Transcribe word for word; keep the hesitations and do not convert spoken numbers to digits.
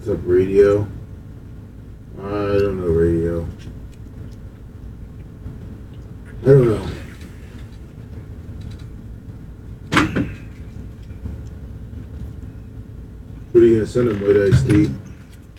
What's up, radio? I don't know, radio. I don't know. What are you gonna send him, White Ice Tea?